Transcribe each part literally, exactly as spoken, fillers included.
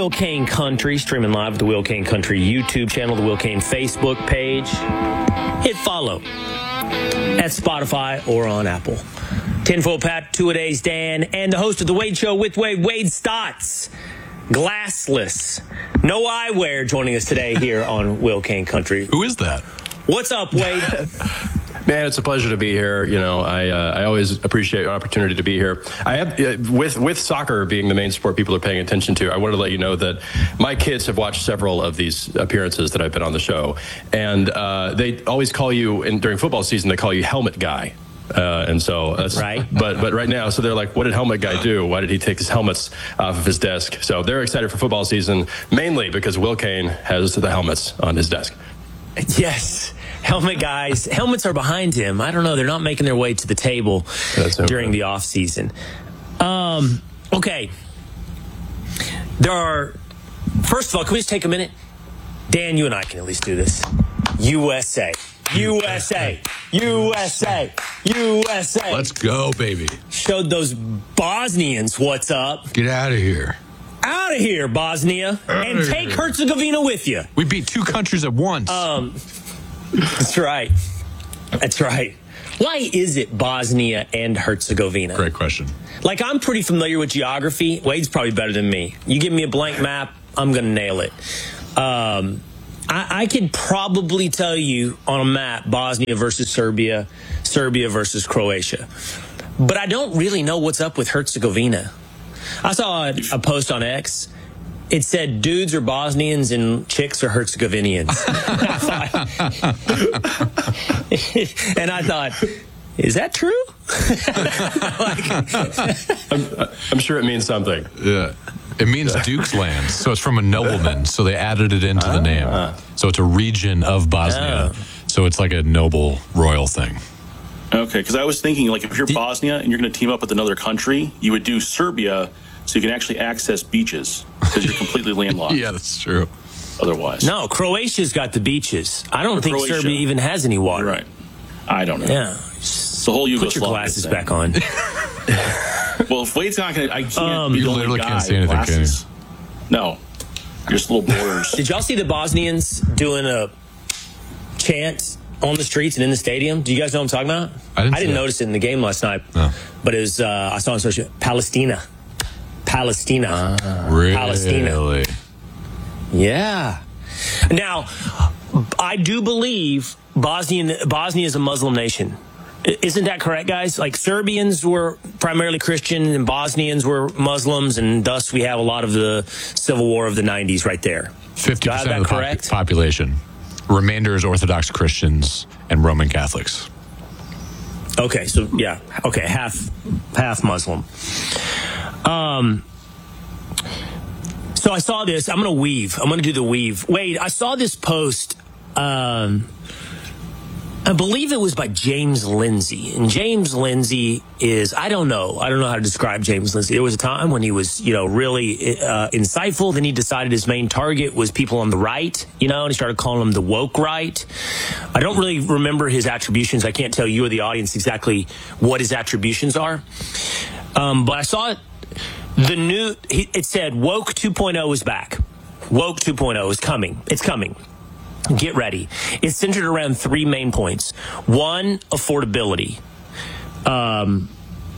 Will Kane Country, streaming live at the Will Kane Country YouTube channel, the Will Kane Facebook page. Hit follow at Spotify or on Apple. Tinfoil Pat, Two-A-Days Dan, and the host of The Wade Show with Wade, Wade Stotts. Glassless, no eyewear, joining us today here on Will Kane Country. Who is that? What's up, Wade? Man, it's a pleasure to be here. You know, I uh, I always appreciate the opportunity to be here. I have uh, with with soccer being the main sport people are paying attention to. I wanted to let you know that my kids have watched several of these appearances that I've been on the show, and uh, they always call you in, during football season. They call you Helmet Guy. Uh, and so that's right. But but right now, so they're like, what did Helmet Guy do? Why did he take his helmets off of his desk? So they're excited for football season, mainly because Will Kane has the helmets on his desk. Yes. Helmet guys. Helmets are behind him. I don't know. They're not making their way to the table That's during okay. the off season. Um, okay. There are, first of all, can we just take a minute? Dan, you and I can at least do this. U S A. U S A. U S A. U S A. Let's go, baby. Showed those Bosnians what's up. Get out of here. Out of here, Bosnia. Outta and take here. Herzegovina with you. We beat two countries at once. Um, that's right. That's right. Why is it Bosnia and Herzegovina? Great question. Like, I'm pretty familiar with geography. Wade's probably better than me. You give me a blank map, I'm going to nail it. Um, I, I could probably tell you on a map Bosnia versus Serbia, Serbia versus Croatia. But I don't really know what's up with Herzegovina. I saw a, a post on X. It said dudes are Bosnians and chicks are Herzegovinians. And I thought, is that true? like, I'm, I'm sure it means something. Yeah. It means Duke's land, so it's from a nobleman, so they added it into the name. So it's a region of Bosnia, Oh. so it's like a noble royal thing. Okay, because I was thinking, like, if you're Bosnia and you're going to team up with another country, you would do Serbia so you can actually access beaches because you're completely landlocked. Yeah, that's true. Otherwise. no, Croatia's got the beaches. I don't Or think Croatia. Serbia even has any water. You're right. I don't know. Yeah. It's the whole Yugoslavia Put your glasses thing. back on. Well, if Wade's not going to, I can't Um, be You the only literally guy can't see with anything, can you? glasses. No. You're just little borders. Did y'all see the Bosnians doing a chant on the streets and in the stadium? Do you guys know what I'm talking about? I didn't see that. notice it in the game last night. No. But it was, uh, I saw on social, Palestina. Palestina. Really? Palestina. Yeah. Now, I do believe Bosnia, Bosnia is a Muslim nation. I- Isn't that correct, guys? Like, Serbians were primarily Christian and Bosnians were Muslims, and thus we have a lot of the civil war of the nineties right there. fifty Do I have percent that of the popu- correct? population. Remainder is Orthodox Christians and Roman Catholics. Okay, so yeah, okay, half half Muslim. Um, so I saw this. I'm gonna weave. I'm gonna do the weave. Wait, I saw this post. Um, I believe it was by James Lindsay, and James Lindsay is I don't know. I don't know how to describe James Lindsay. There was a time when he was, you know, really uh, insightful. Then he decided his main target was people on the right, you know, and he started calling them the woke right. I don't really remember his attributions. I can't tell you or the audience exactly what his attributions are. Um, but I saw it. The new, it said woke two point oh is back. Woke two point oh is coming. It's coming. Get ready. It's centered around three main points. One, affordability. Um,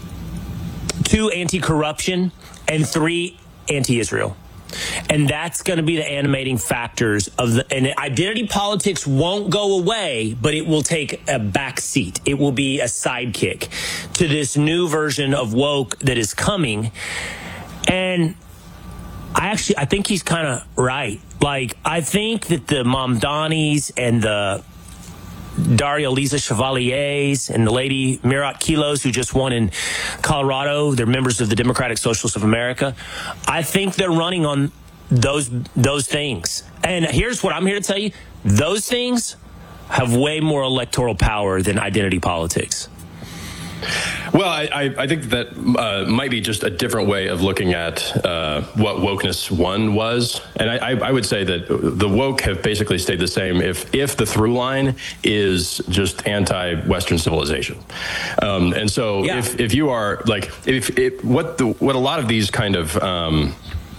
two, anti-corruption. And three, anti-Israel. And that's going to be the animating factors of the, and identity politics won't go away, but it will take a back seat. It will be a sidekick to this new version of woke that is coming. And I actually, I think he's kind of right. Like, I think that the Mamdanis and the Daria Lisa Chevaliers and the lady Mirat Kilos, who just won in Colorado, they're members of the Democratic Socialists of America. I think they're running on those those things. And here's what I'm here to tell you. Those things have way more electoral power than identity politics. Well, I, I, I think that uh, might be just a different way of looking at uh, what wokeness one was. And I, I, I would say that the woke have basically stayed the same if if the through line is just anti-Western civilization. Um, and so Yeah. if, if you are like, if, if what the, what a lot of these kind of um,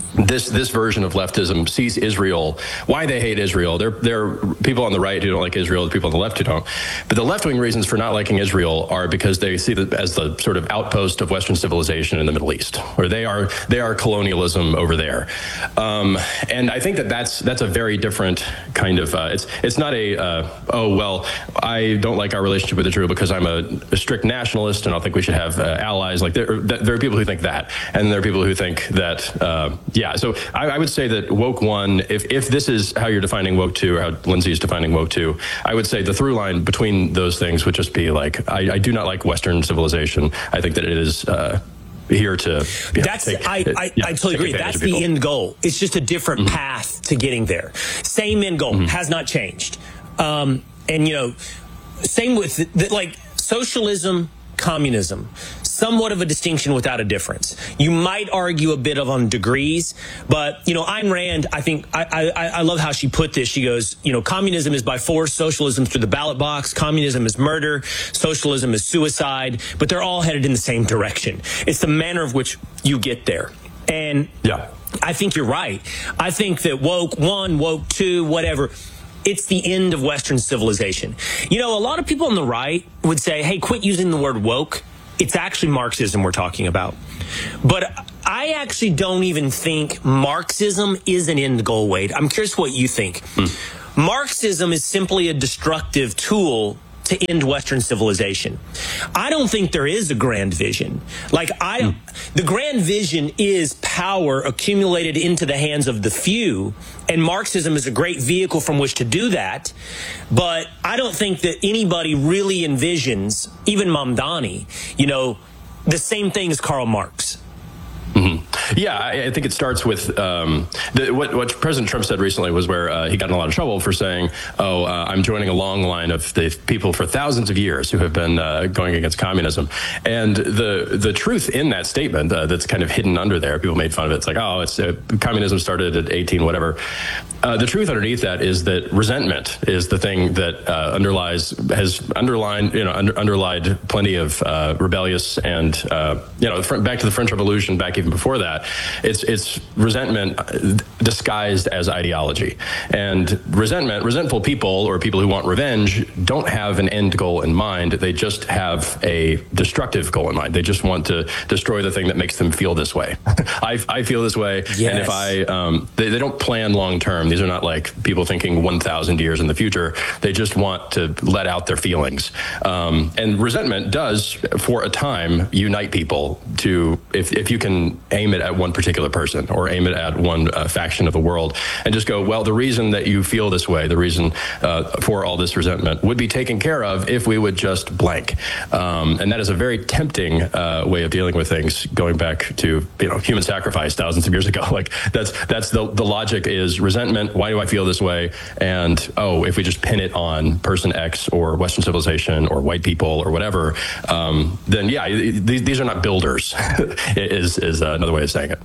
this this version of leftism sees Israel, why they hate Israel. There, there are people on the right who don't like Israel, the people on the left who don't. But the left-wing reasons for not liking Israel are because they see it as the sort of outpost of Western civilization in the Middle East, or they are they are colonialism over there. Um, and I think that that's that's a very different kind of. Uh, it's it's not a uh, oh well, I don't like our relationship with Israel because I'm a, a strict nationalist and I don't think we should have uh, allies. Like there, there are people who think that, and there are people who think that. Uh, yeah, so I, I would say that woke one, if if this is how you're defining woke two, or how Lindsay is defining woke two, I would say the through line between those things would just be like, I, I do not like Western civilization. I think that it is. Uh, here to yeah, that's take, I, I, yeah, I totally agree. That's the end goal. It's just a different mm-hmm. path to getting there. Same end goal, mm-hmm. has not changed. Um, and you know, same with the, like socialism, communism, somewhat of a distinction without a difference. You might argue a bit of on degrees, but you know, Ayn Rand, I think I, I, I love how she put this. She goes, you know, communism is by force, socialism through the ballot box, communism is murder, socialism is suicide, but they're all headed in the same direction. It's the manner of which you get there. And yeah, I think you're right. I think that woke one, woke two, whatever, it's the end of Western civilization. You know, a lot of people on the right would say, hey, quit using the word woke. It's actually Marxism we're talking about. But I actually don't even think Marxism is an end goal, Wade. I'm curious what you think. Hmm. Marxism is simply a destructive tool to end Western civilization. I don't think there is a grand vision. Like I, mm. the grand vision is power accumulated into the hands of the few, and Marxism is a great vehicle from which to do that. But I don't think that anybody really envisions, even Mamdani, you know, the same thing as Karl Marx. Mm-hmm. Yeah, I, I think it starts with um, the, what, what President Trump said recently was where uh, he got in a lot of trouble for saying, oh, uh, I'm joining a long line of the people for thousands of years who have been uh, going against communism. And the the truth in that statement uh, that's kind of hidden under there, people made fun of it. It's like, oh, it's uh, communism started at eighteen, whatever. Uh, the truth underneath that is that resentment is the thing that uh, underlies, has underlined, you know, under, underlied plenty of uh, rebellious and, uh, you know, back to the French Revolution, back even before that, it's it's resentment disguised as ideology. And resentment, resentful people or people who want revenge don't have an end goal in mind. They just have a destructive goal in mind. They just want to destroy the thing that makes them feel this way. I, I feel this way, yes. And if I, um, they, they don't plan long term. These are not like people thinking one thousand years in the future. They just want to let out their feelings. Um, and resentment does, for a time, unite people to, if, if you can aim it at one particular person or aim it at one uh, faction of the world and just go, well, the reason that you feel this way, the reason uh, for all this resentment would be taken care of if we would just blank. Um, and that is a very tempting uh, way of dealing with things, going back to, you know, human sacrifice thousands of years ago. Like that's that's the, the logic is resentment. Why do I feel this way? And, oh, if we just pin it on person X or Western civilization or white people or whatever, um, then yeah, these, these are not builders, is, is uh, another way of saying it.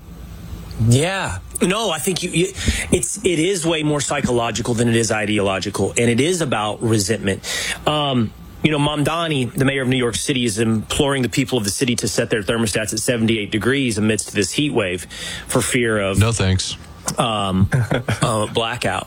Yeah. No, I think you, you, it's it is way more psychological than it is ideological, and it is about resentment. Um, you know, Mamdani, the mayor of New York City, is imploring the people of the city to set their thermostats at seventy-eight degrees amidst this heat wave for fear of no thanks um, uh, blackout.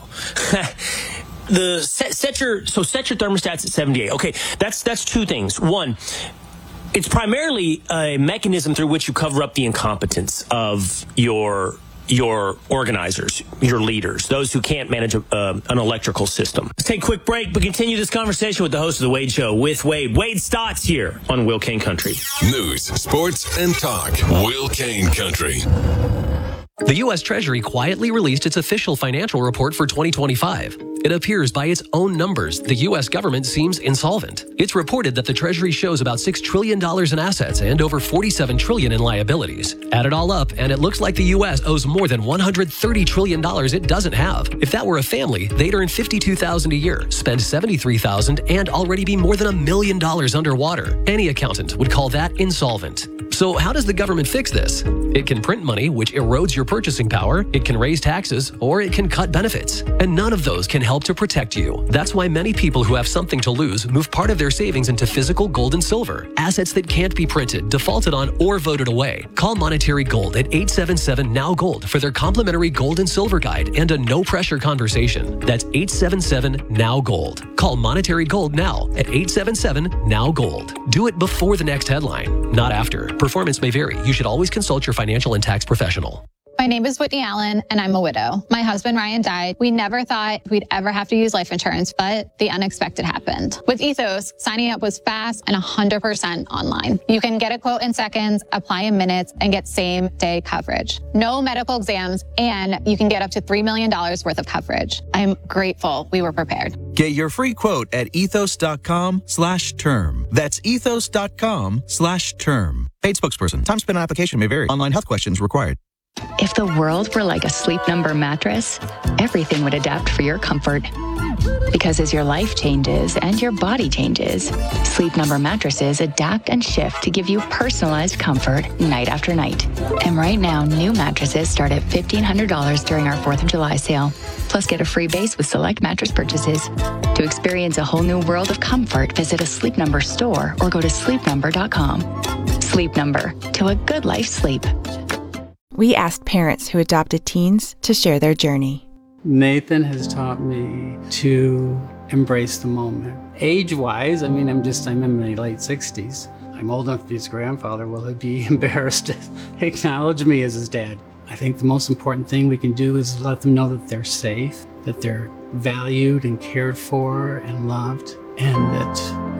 The set, set your so set your thermostats at seventy-eight. Okay, that's that's two things. One, it's primarily a mechanism through which you cover up the incompetence of your your organizers, your leaders, those who can't manage a, uh, an electrical system. Let's take a quick break, but continue this conversation with the host of The Wade Show, with Wade. Wade Stotts here on Will Cain Country. News, sports, and talk. Will Cain Country. The U S Treasury quietly released its official financial report for twenty twenty-five. It appears by its own numbers, the U S government seems insolvent. It's reported that the Treasury shows about six trillion dollars in assets and over forty-seven trillion dollars in liabilities. Add it all up, and it looks like the U S owes more than one hundred thirty trillion dollars it doesn't have. If that were a family, they'd earn fifty-two thousand dollars a year, spend seventy-three thousand dollars, and already be more than a million dollars underwater. Any accountant would call that insolvent. So how does the government fix this? It can print money, which erodes your purchasing power, it can raise taxes, or it can cut benefits. And none of those can help to protect you. That's why many people who have something to lose move part of their savings into physical gold and silver, assets that can't be printed, defaulted on, or voted away. Call Monetary Gold at eight seven seven, N O W Gold for their complimentary gold and silver guide and a no-pressure conversation. That's eight seven seven, N O W Gold. Call Monetary Gold now at eight seven seven, N O W Gold. Do it before the next headline, not after. Performance may vary. You should always consult your financial and tax professional. My name is Whitney Allen, and I'm a widow. My husband, Ryan, died. We never thought we'd ever have to use life insurance, but the unexpected happened. With Ethos, signing up was fast and one hundred percent online. You can get a quote in seconds, apply in minutes, and get same-day coverage. No medical exams, and you can get up to three million dollars worth of coverage. I'm grateful we were prepared. Get your free quote at ethos.com slash term. That's ethos.com slash term. Paid spokesperson. Time spent on application may vary. Online health questions required. If the world were like a Sleep Number mattress, everything would adapt for your comfort. Because as your life changes and your body changes, Sleep Number mattresses adapt and shift to give you personalized comfort night after night. And right now, new mattresses start at fifteen hundred dollars during our fourth of July sale. Plus, get a free base with select mattress purchases. To experience a whole new world of comfort, visit a Sleep Number store or go to sleep number dot com. Sleep Number, to a good life sleep. We asked parents who adopted teens to share their journey. Nathan has taught me to embrace the moment. Age-wise, I mean, I'm just, I'm in my late sixties. I'm old enough to be his grandfather. Will he be embarrassed to acknowledge me as his dad? I think the most important thing we can do is let them know that they're safe, that they're valued and cared for and loved, and that